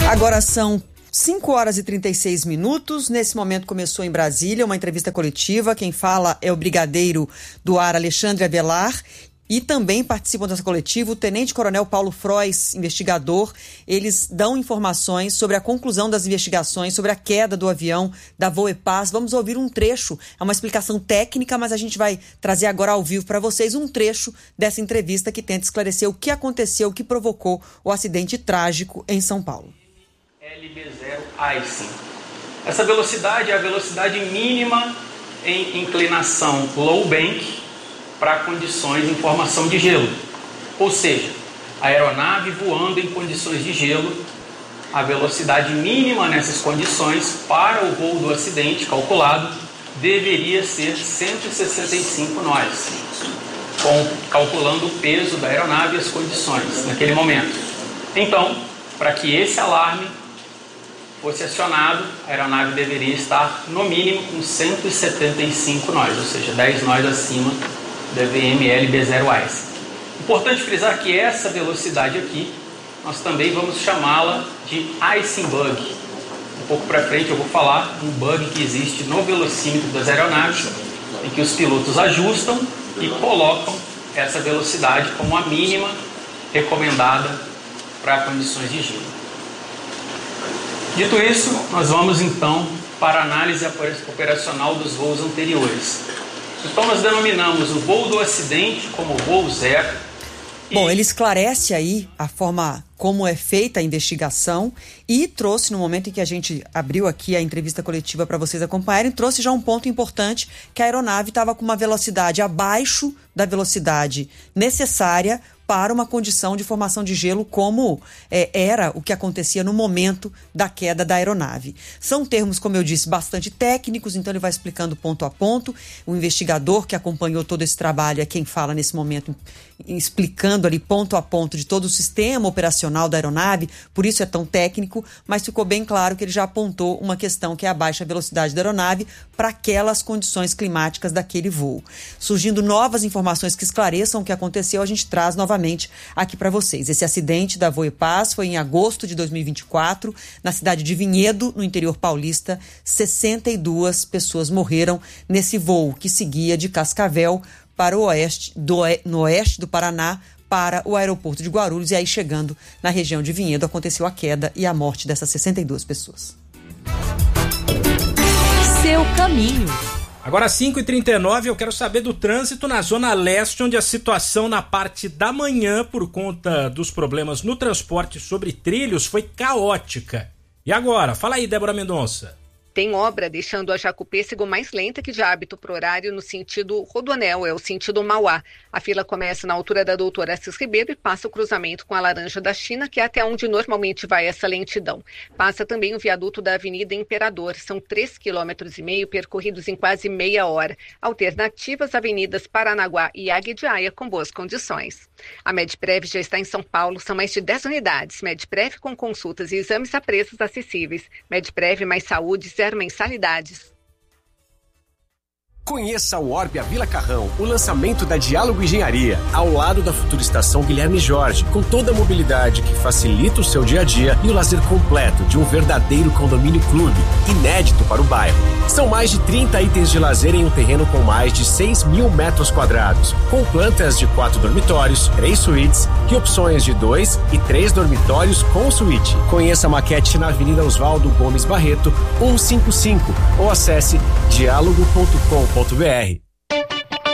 Agora são 5h36. Nesse momento começou em Brasília uma entrevista coletiva. Quem fala é o brigadeiro do ar Alexandre Avelar. E também participam dessa coletiva o tenente-coronel Paulo Frois, investigador. Eles dão informações sobre a conclusão das investigações, sobre a queda do avião da Voepaz. Vamos ouvir um trecho, é uma explicação técnica, mas a gente vai trazer agora ao vivo para vocês um trecho dessa entrevista que tenta esclarecer o que aconteceu, o que provocou o acidente trágico em São Paulo. LB0 Icing. Essa velocidade é a velocidade mínima em inclinação low bank para condições em formação de gelo. Ou seja, a aeronave voando em condições de gelo, a velocidade mínima nessas condições para o voo do acidente calculado deveria ser 165 nós, calculando o peso da aeronave e as condições naquele momento. Então, para que esse alarme fosse acionado, a aeronave deveria estar no mínimo com 175 nós, ou seja, 10 nós acima da VML B0 Ice. Importante frisar que essa velocidade aqui, nós também vamos chamá-la de icing bug. Um pouco para frente eu vou falar um bug que existe no velocímetro das aeronaves, em que os pilotos ajustam e colocam essa velocidade como a mínima recomendada para condições de gelo. Dito isso, nós vamos então para a análise operacional dos voos anteriores. Então nós denominamos o voo do acidente como voo zero. Bom, ele esclarece aí a forma como é feita a investigação e trouxe, no momento em que a gente abriu aqui a entrevista coletiva para vocês acompanharem, trouxe já um ponto importante, que a aeronave estava com uma velocidade abaixo da velocidade necessária para uma condição de formação de gelo como era o que acontecia no momento da queda da aeronave. São termos, como eu disse, bastante técnicos, então ele vai explicando ponto a ponto. O investigador que acompanhou todo esse trabalho é quem fala nesse momento, explicando ali ponto a ponto de todo o sistema operacional da aeronave, por isso é tão técnico, mas ficou bem claro que ele já apontou uma questão que é a baixa velocidade da aeronave para aquelas condições climáticas daquele voo. Surgindo novas informações que esclareçam o que aconteceu, a gente traz novamente aqui para vocês. Esse acidente da Voepaz foi em agosto de 2024, na cidade de Vinhedo, no interior paulista. 62 pessoas morreram nesse voo que seguia de Cascavel para o no oeste do Paraná, para o aeroporto de Guarulhos, e aí chegando na região de Vinhedo aconteceu a queda e a morte dessas 62 pessoas. Seu caminho. Agora 5h39, eu quero saber do trânsito na Zona Leste, onde a situação na parte da manhã, por conta dos problemas no transporte sobre trilhos, foi caótica. E agora? Fala aí, Débora Mendonça. Tem obra deixando a Jacupêssego mais lenta que de hábito pro horário no sentido Rodoanel, é o sentido Mauá. A fila começa na altura da Doutor Assis Ribeiro e passa o cruzamento com a Laranja da China, que é até onde normalmente vai essa lentidão. Passa também o viaduto da Avenida Imperador. São 3,5 km percorridos em quase meia hora. Alternativas, avenidas Paranaguá e Águia de Aia com boas condições. A Medprev já está em São Paulo, são mais de 10 unidades. Medprev com consultas e exames a preços acessíveis. Medprev mais saúde, zero mensalidades. Conheça o Orbia Vila Carrão, o lançamento da Diálogo Engenharia, ao lado da futura estação Guilherme Jorge, com toda a mobilidade que facilita o seu dia a dia e o lazer completo de um verdadeiro condomínio clube, inédito para o bairro. São mais de 30 itens de lazer em um terreno com mais de 6.000 metros quadrados, com plantas de 4 dormitórios, 3 suítes e opções de 2 e 3 dormitórios com suíte. Conheça a maquete na Avenida Oswaldo Gomes Barreto, 155, ou acesse dialogo.com.br.